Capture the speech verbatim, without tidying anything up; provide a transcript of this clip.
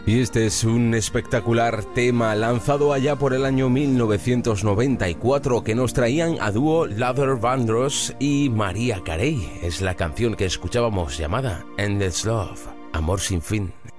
Y este es un espectacular tema lanzado allá por el año mil novecientos noventa y cuatro que nos traían a dúo Luther Vandross y Mariah Carey. Es la canción que escuchábamos llamada Endless Love, Amor sin fin.